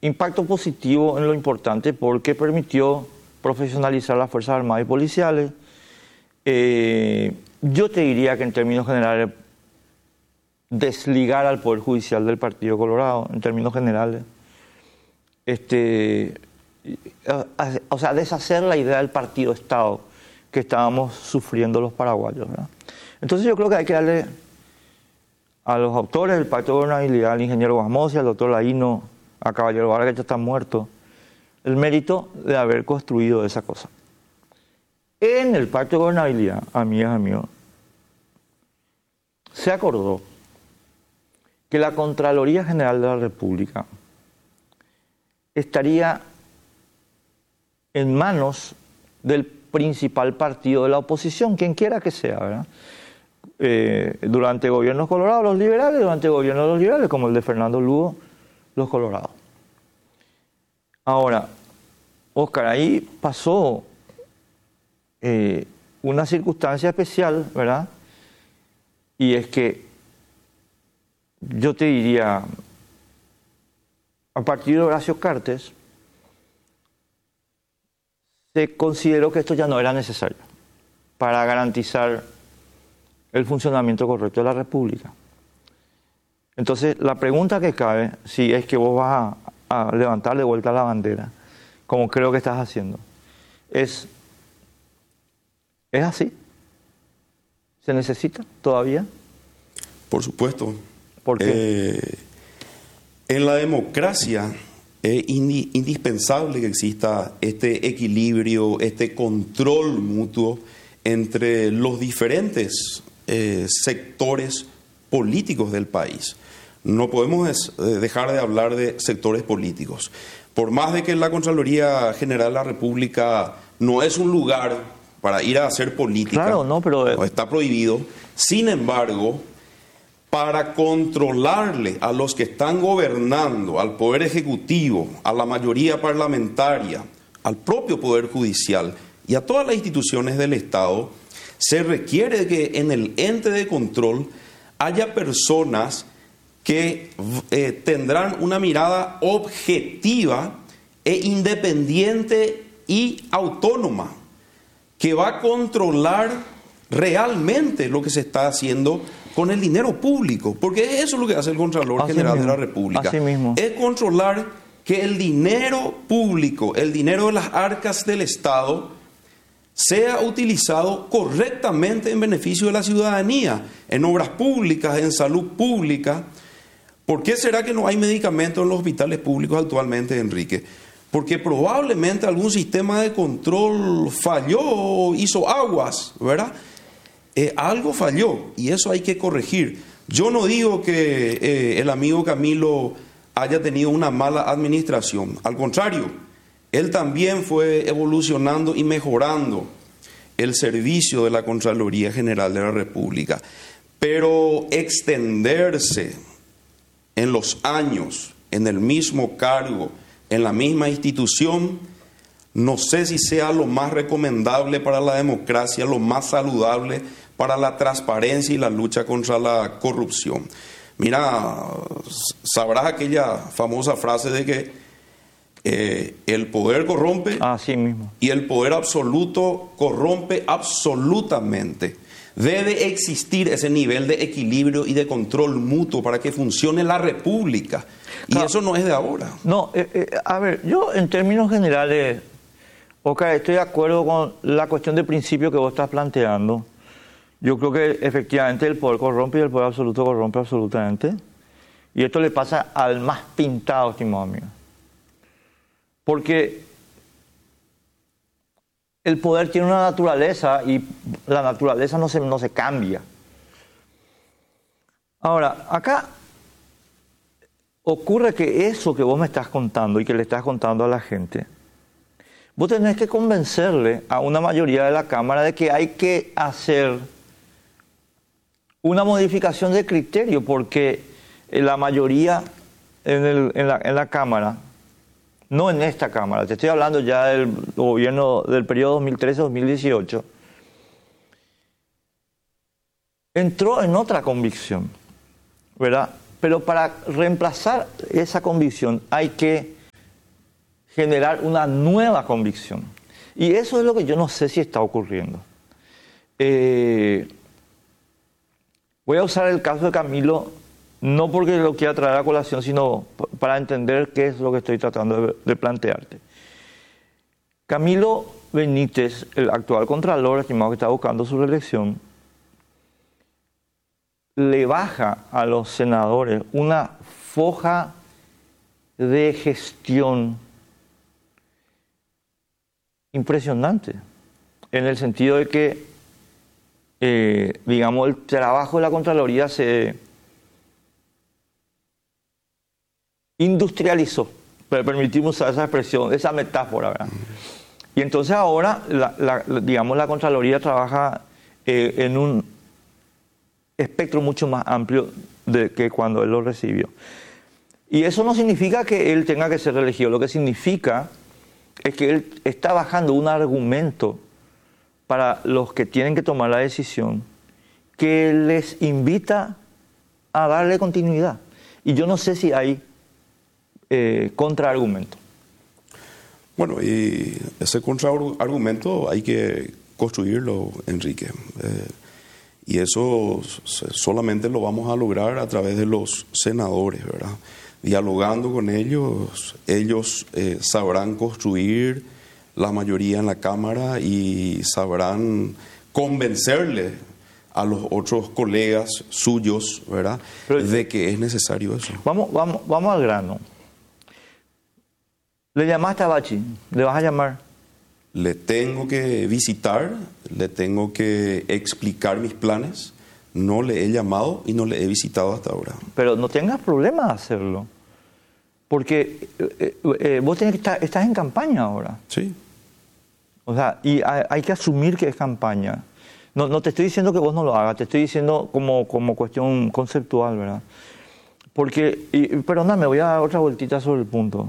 impacto positivo en lo importante porque permitió profesionalizar las Fuerzas Armadas y Policiales. Yo te diría que en términos generales, desligar al Poder Judicial del Partido Colorado, en términos generales. O sea, deshacer la idea del partido-Estado que estábamos sufriendo los paraguayos, ¿verdad? Entonces yo creo que hay que darle a los autores del Pacto de Gobernabilidad, al ingeniero Guasmosia, al doctor Laíno, a Caballero Vargas, que ya está muerto, el mérito de haber construido esa cosa. En el Pacto de Gobernabilidad, amigas, amigos, se acordó que la Contraloría General de la República estaría en manos del principal partido de la oposición, quien quiera que sea, ¿verdad? Durante gobiernos colorados, los liberales, durante gobiernos de los liberales, como el de Fernando Lugo, los colorados. Ahora, Óscar, ahí pasó una circunstancia especial, ¿verdad? Y es que yo te diría, a partir de Horacio Cartes, se consideró que esto ya no era necesario para garantizar el funcionamiento correcto de la República. Entonces, la pregunta que cabe, si es que vos vas a levantar de vuelta la bandera, como creo que estás haciendo, ¿es así? ¿Se necesita todavía? Por supuesto. ¿Por qué? En la democracia es indispensable que exista este equilibrio, este control mutuo entre los diferentes sectores políticos del país. No podemos dejar de hablar de sectores políticos. Por más de que la Contraloría General de la República no es un lugar para ir a hacer política, claro, no, pero no está prohibido. Sin embargo, para controlarle a los que están gobernando, al Poder Ejecutivo, a la mayoría parlamentaria, al propio Poder Judicial y a todas las instituciones del Estado, se requiere que en el ente de control haya personas que tendrán una mirada objetiva e independiente y autónoma, que va a controlar realmente lo que se está haciendo con el dinero público, porque eso es lo que hace el Contralor General de la República. Así mismo. Es controlar que el dinero público, el dinero de las arcas del Estado, sea utilizado correctamente en beneficio de la ciudadanía, en obras públicas, en salud pública. ¿Por qué será que no hay medicamentos en los hospitales públicos actualmente, Enrique? Porque probablemente algún sistema de control falló o hizo aguas, ¿verdad? Algo falló y eso hay que corregir. Yo no digo que el amigo Camilo haya tenido una mala administración. Al contrario, él también fue evolucionando y mejorando el servicio de la Contraloría General de la República. Pero extenderse en los años, en el mismo cargo, en la misma institución, no sé si sea lo más recomendable para la democracia, lo más saludable para la transparencia y la lucha contra la corrupción. Mira, sabrás aquella famosa frase de que el poder corrompe, así mismo, y el poder absoluto corrompe absolutamente. Debe existir ese nivel de equilibrio y de control mutuo para que funcione la República. Y claro, eso no es de ahora. No, a ver, yo en términos generales, Óscar, estoy de acuerdo con la cuestión de principio que vos estás planteando. Yo creo que efectivamente el poder corrompe y el poder absoluto corrompe absolutamente. Y esto le pasa al más pintado, estimado amigo. Porque el poder tiene una naturaleza y la naturaleza no se cambia. Ahora, acá ocurre que eso que vos me estás contando y que le estás contando a la gente, vos tenés que convencerle a una mayoría de la Cámara de que hay que hacer una modificación de criterio, porque la mayoría en la Cámara, no en esta Cámara, te estoy hablando ya del gobierno del periodo 2013-2018, entró en otra convicción, ¿verdad? Pero para reemplazar esa convicción hay que generar una nueva convicción. Y eso es lo que yo no sé si está ocurriendo. Voy a usar el caso de Camilo, no porque lo quiera traer a colación, sino para entender qué es lo que estoy tratando de plantearte. Camilo Benítez, el actual contralor, estimado que está buscando su reelección, le baja a los senadores una foja de gestión impresionante, en el sentido de que, digamos, el trabajo de la Contraloría se industrializó, permitimos usar esa expresión, esa metáfora, ¿verdad? Y entonces ahora, digamos, la Contraloría trabaja en un espectro mucho más amplio de que cuando él lo recibió. Y eso no significa que él tenga que ser reelegido, lo que significa es que él está bajando un argumento para los que tienen que tomar la decisión que les invita a darle continuidad. Y yo no sé si hay contraargumento. Bueno, y ese contraargumento hay que construirlo, Enrique. Y eso solamente lo vamos a lograr a través de los senadores, ¿verdad? Dialogando con ellos, ellos sabrán construir la mayoría en la Cámara y sabrán convencerle a los otros colegas suyos, ¿verdad?, de que es necesario eso. Vamos al grano. ¿Le llamaste a Bachi? ¿Le vas a llamar? Le tengo que visitar, le tengo que explicar mis planes. No le he llamado y no le he visitado hasta ahora. Pero no tengas problema de hacerlo. Porque vos tenés que estás en campaña ahora. Sí. O sea, y hay que asumir que es campaña. No te estoy diciendo que vos no lo hagas, te estoy diciendo como cuestión conceptual, ¿verdad? Porque, perdóname, voy a dar otra vueltita sobre el punto.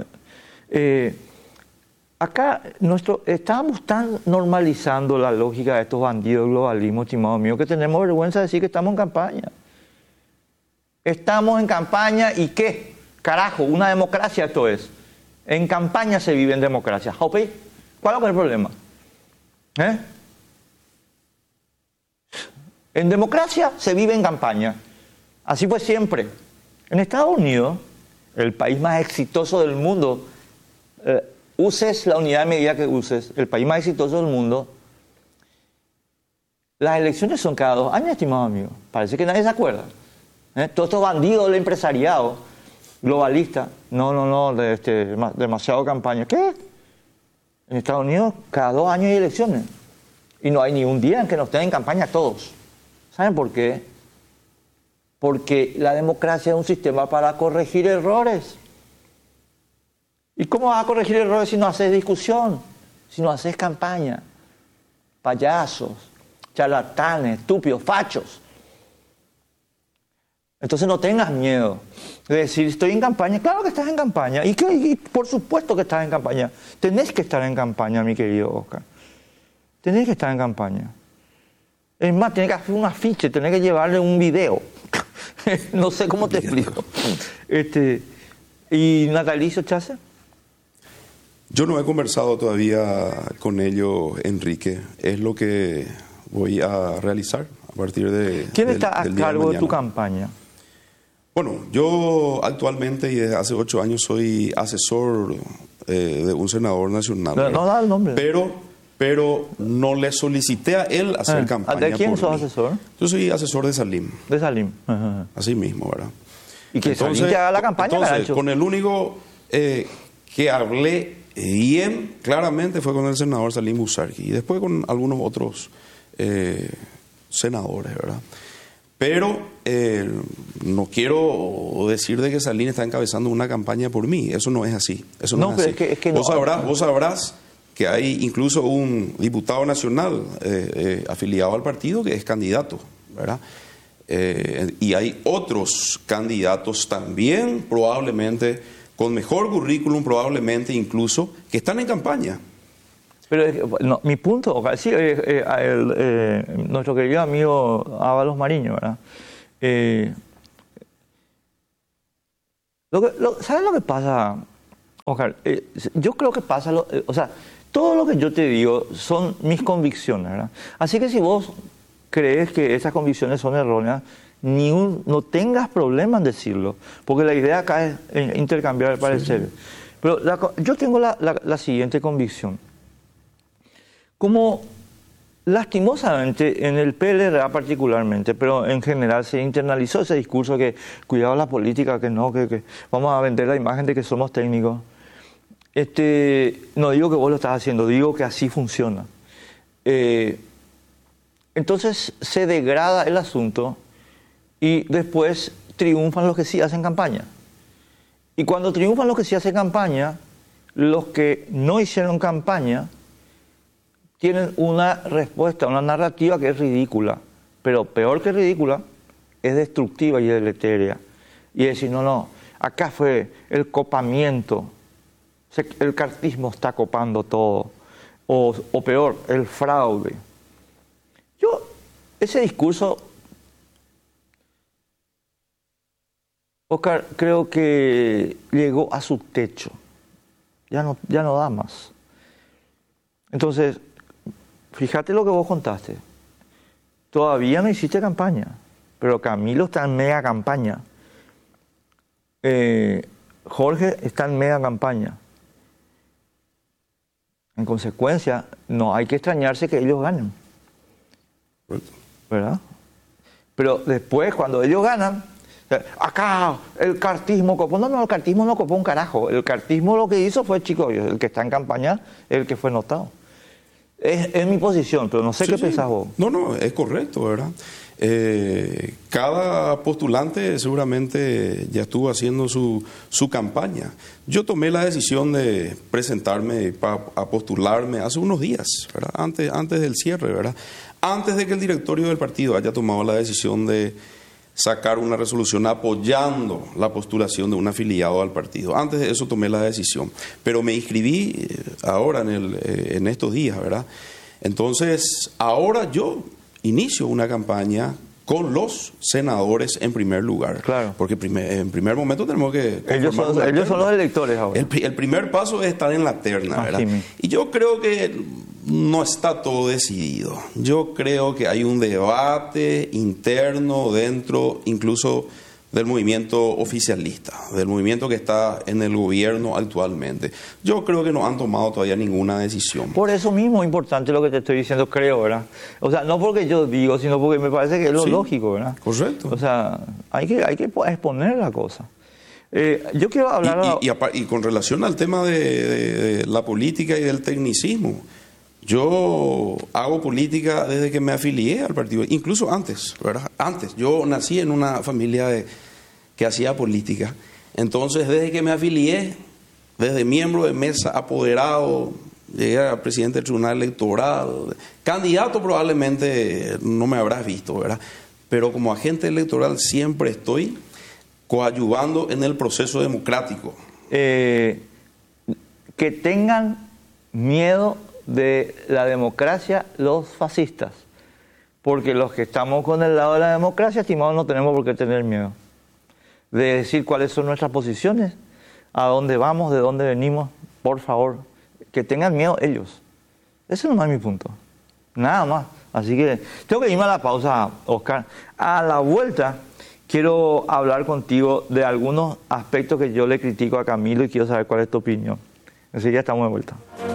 Acá estábamos tan normalizando la lógica de estos bandidos del globalismo, estimado mío, que tenemos vergüenza de decir que estamos en campaña. Estamos en campaña y ¿qué? Carajo, una democracia esto es. En campaña se vive en democracia. ¿Ok? ¿Cuál es el problema? En democracia se vive en campaña. Así fue siempre. En Estados Unidos, el país más exitoso del mundo, uses la unidad de medida que uses, el país más exitoso del mundo, las elecciones son cada 2 años, estimado amigo. Parece que nadie se acuerda. Todos estos bandidos del empresariado globalista, demasiado campaña. ¿Qué? En Estados Unidos, cada 2 años hay elecciones. Y no hay ni un día en que no estén en campaña todos. ¿Saben por qué? Porque la democracia es un sistema para corregir errores. ¿Y cómo vas a corregir errores si no haces discusión? Si no haces campaña? Payasos, charlatanes, estúpidos, fachos. Entonces no tengas miedo de decir, estoy en campaña. Claro que estás en campaña. Y por supuesto que estás en campaña. Tenés que estar en campaña, mi querido Oscar. Tenés que estar en campaña. Es más, tenés que hacer un afiche, tenés que llevarle un video. No sé cómo te explico. ¿Y Natalicio Chávez? Yo no he conversado todavía con ellos, Enrique. Es lo que voy a realizar a partir de... ¿Quién está a cargo de tu campaña? Bueno, yo actualmente y desde hace 8 años soy asesor de un senador nacional. No da el nombre. Pero no le solicité a él hacer campaña. ¿De quién sos mí. Asesor? Yo soy asesor de Salim. De Salim. Ajá. Así mismo, ¿verdad? Y que entonces, Salim te haga la campaña, entonces, con el único que hablé bien claramente fue con el senador Salim Busarqui y después con algunos otros senadores, ¿verdad? Pero no quiero decir de que Salim está encabezando una campaña por mí. Eso no es así. Eso no es así. Es que vos sabrás que hay incluso un diputado nacional afiliado al partido que es candidato, ¿verdad? Y hay otros candidatos también, probablemente con mejor currículum, probablemente incluso, que están en campaña. Pero no, mi punto, sí, nuestro querido amigo Ábalos Mariño, ¿verdad? ¿Sabes lo que pasa, Oscar, yo creo que pasa, o sea, todo lo que yo te digo son mis convicciones, ¿verdad? Así que si vos crees que esas convicciones son erróneas, no tengas problema en decirlo, porque la idea acá es intercambiar el parecer. Sí. Pero yo tengo la siguiente convicción. Como lastimosamente en el PLRA particularmente, pero en general se internalizó ese discurso que cuidado la política, que vamos a vender la imagen de que somos técnicos. No digo que vos lo estás haciendo, digo que así funciona. Entonces se degrada el asunto y después triunfan los que sí hacen campaña. Y cuando triunfan los que sí hacen campaña, los que no hicieron campaña tienen una respuesta, una narrativa que es ridícula, pero peor que ridícula, es destructiva y deletérea. Y decir, no, acá fue el copamiento, el cartismo está copando todo, o peor, el fraude. Ese discurso, Oscar, creo que llegó a su techo, ya no da más. Entonces, fíjate lo que vos contaste. Todavía no hiciste campaña, pero Camilo está en mega campaña. Jorge está en mega campaña. En consecuencia, no hay que extrañarse que ellos ganen. ¿Verdad? Pero después, cuando ellos ganan, acá el cartismo copó. No, el cartismo no copó un carajo. El cartismo lo que hizo fue, chicos, el que está en campaña, el que fue notado. Es mi posición, pero no sé qué pensás vos. No, es correcto, ¿verdad? Cada postulante seguramente ya estuvo haciendo su campaña. Yo tomé la decisión de presentarme a postularme hace unos días, ¿verdad? Antes del cierre, ¿verdad? Antes de que el directorio del partido haya tomado la decisión de sacar una resolución apoyando la postulación de un afiliado al partido. Antes de eso tomé la decisión, pero me inscribí ahora en estos días, ¿verdad? Entonces, ahora yo inicio una campaña con los senadores en primer lugar. Claro. Porque en primer momento tenemos que... Ellos son los electores ahora. El primer paso es estar en la terna, ¿verdad? Y yo creo que no está todo decidido. Yo creo que hay un debate interno dentro incluso del movimiento oficialista, del movimiento que está en el gobierno actualmente. Yo creo que no han tomado todavía ninguna decisión. Por eso mismo es importante lo que te estoy diciendo, creo, ¿verdad? O sea, no porque yo digo, sino porque me parece que es lo lógico, ¿verdad? Correcto. O sea, hay que exponer la cosa. Yo quiero hablar... Y con relación al tema de la política y del tecnicismo, yo hago política desde que me afilié al partido, incluso antes, ¿verdad? Antes, yo nací en una familia que hacía política. Entonces, desde que me afilié, desde miembro de mesa, apoderado, llegué a presidente del Tribunal Electoral, candidato probablemente no me habrás visto, ¿verdad? Pero como agente electoral siempre estoy coadyuvando en el proceso democrático. Que tengan miedo de la democracia los fascistas, porque los que estamos con el lado de la democracia, estimados, no tenemos por qué tener miedo de decir cuáles son nuestras posiciones, a dónde vamos, de dónde venimos. Por favor, que tengan miedo ellos. Ese no es mi punto, nada más. Así que tengo que irme a la pausa, Oscar. A la vuelta quiero hablar contigo de algunos aspectos que yo le critico a Camilo y quiero saber cuál es tu opinión. Así que ya estamos de vuelta.